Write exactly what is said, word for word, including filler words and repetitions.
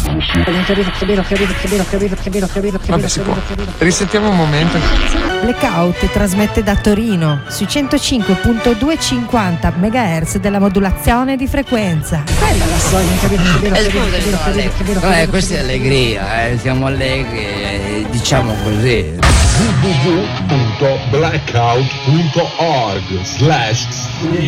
Vabbè, si può. Risentiamo un momento. Blackout trasmette da Torino sui centocinque virgola duecentocinquanta megahertz della modulazione di frequenza. Eh, scusa, Vabbè, questa è allegria, eh. Siamo allegri, eh, diciamo così. w w w punto blackout punto org slash